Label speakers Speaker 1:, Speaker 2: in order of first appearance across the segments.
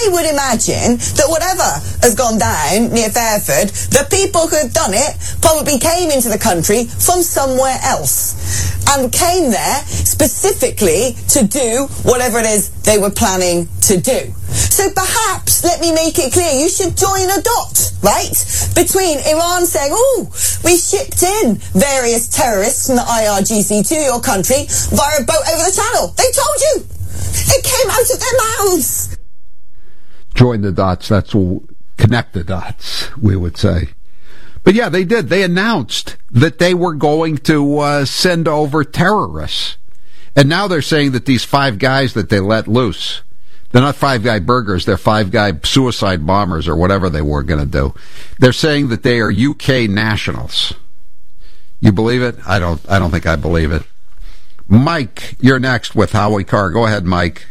Speaker 1: I would imagine that whatever has gone down near Fairford, the people who have done it probably came into the country from somewhere else and came there specifically to do whatever it is they were planning to do. So perhaps, let me make it clear, you should join a dot, right, between Iran saying, oh, we shipped in various terrorists from the IRGC to your country via a boat over the channel. They told you. It came out of their mouths.
Speaker 2: Join the dots, that's all. Connect the dots, we would say. But yeah, they did. They announced that they were going to send over terrorists. And now they're saying that these 5 guys that they let loose, they're not 5-guy burgers, they're 5-guy suicide bombers or whatever they were going to do. They're saying that they are UK nationals. You believe it? I don't think I believe it. Mike, you're next with Howie Carr. Go ahead, Mike.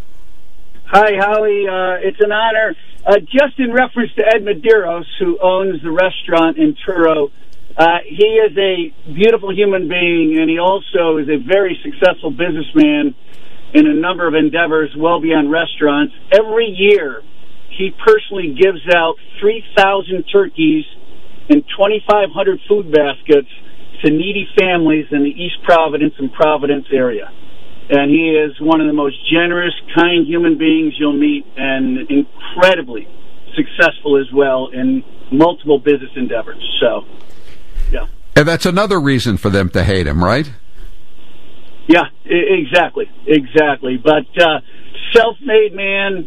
Speaker 3: Hi, Howie. It's an honor. Just in reference to Ed Medeiros, who owns the restaurant in Truro, he is a beautiful human being, and he also is a very successful businessman in a number of endeavors well beyond restaurants. Every year, he personally gives out 3,000 turkeys and 2,500 food baskets to needy families in the East Providence and Providence area. And he is one of the most generous, kind human beings you'll meet, and incredibly successful as well in multiple business endeavors. So, yeah.
Speaker 2: And that's another reason for them to hate him, right?
Speaker 3: Yeah, exactly. But self-made man,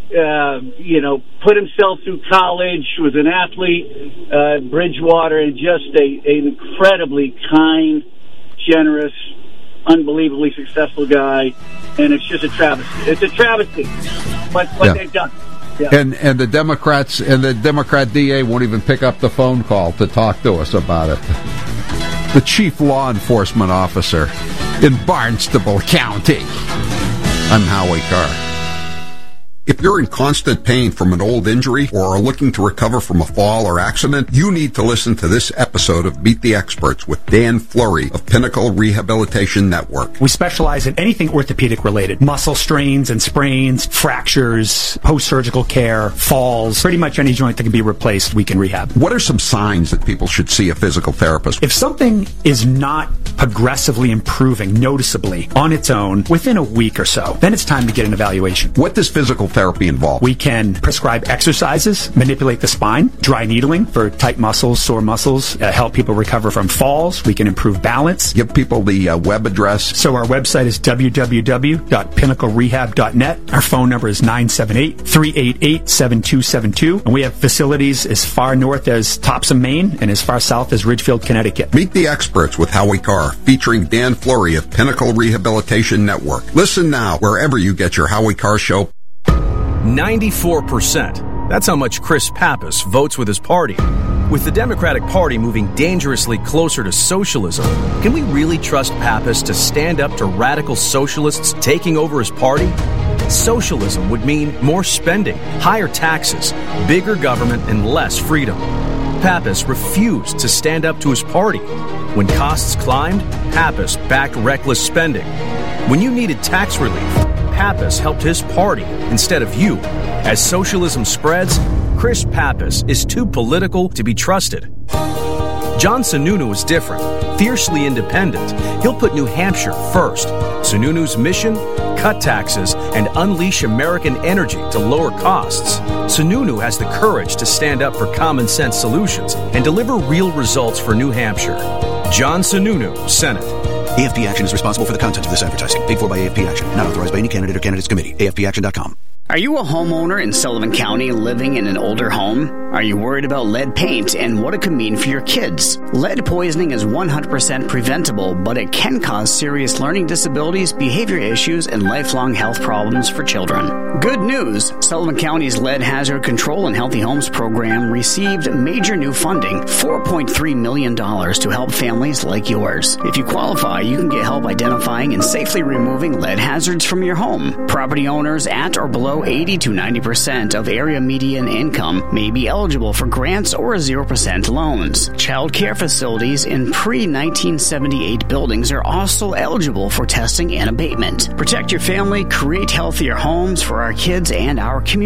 Speaker 3: put himself through college, was an athlete, Bridgewater, and just an incredibly kind, generous, unbelievably successful guy, and it's just a travesty. It's a travesty, what they've done. Yeah.
Speaker 2: And the Democrats and the Democrat DA won't even pick up the phone call to talk to us about it. The chief law enforcement officer in Barnstable County. I'm Howie Carr.
Speaker 4: If you're in constant pain from an old injury or are looking to recover from a fall or accident, you need to listen to this episode of Meet the Experts with Dan Fleury of Pinnacle Rehabilitation Network.
Speaker 5: We specialize in anything orthopedic related. Muscle strains and sprains, fractures, post-surgical care, falls, pretty much any joint that can be replaced, we can rehab.
Speaker 4: What are some signs that people should see a physical therapist?
Speaker 5: If something is not progressively improving noticeably on its own within a week or so, then it's time to get an evaluation.
Speaker 4: What does physical therapy involve?
Speaker 5: We can prescribe exercises, manipulate the spine, dry needling for tight muscles, sore muscles, help people recover from falls. We can improve balance.
Speaker 4: Give people the web address.
Speaker 5: So our website is www.pinnaclerehab.net. Our phone number is 978-388-7272. And we have facilities as far north as Topsom, Maine, and as far south as Ridgefield, Connecticut.
Speaker 4: Meet the Experts with Howie Carr, featuring Dan Fleury of Pinnacle Rehabilitation Network. Listen now wherever you get your Howie Carr show.
Speaker 6: 94%. That's how much Chris Pappas votes with his party. With the Democratic Party moving dangerously closer to socialism, can we really trust Pappas to stand up to radical socialists taking over his party? Socialism would mean more spending, higher taxes, bigger government, and less freedom. Pappas refused to stand up to his party. When costs climbed, Pappas backed reckless spending. When you needed tax relief, Pappas helped his party instead of you. As socialism spreads, Chris Pappas is too political to be trusted. John Sununu is different, fiercely independent. He'll put New Hampshire first. Sununu's mission? Cut taxes and unleash American energy to lower costs. Sununu has the courage to stand up for common sense solutions and deliver real results for New Hampshire. John Sununu, Senate.
Speaker 7: AFP Action is responsible for the content of this advertising. Paid for by AFP Action. Not authorized by any candidate or candidates committee. AFPAction.com.
Speaker 8: Are you a homeowner in Sullivan County living in an older home? Are you worried about lead paint and what it could mean for your kids? Lead poisoning is 100% preventable, but it can cause serious learning disabilities, behavior issues, and lifelong health problems for children. Good news! Sullivan County's Lead Hazard Control and Healthy Homes program received major new funding, $4.3 million, to help families like yours. If you qualify, you can get help identifying and safely removing lead hazards from your home. Property owners at or below 80 to 90% of area median income may be eligible for grants or 0% loans. Child care facilities in pre-1978 buildings are also eligible for testing and abatement. Protect your family, create healthier homes for our kids and our community.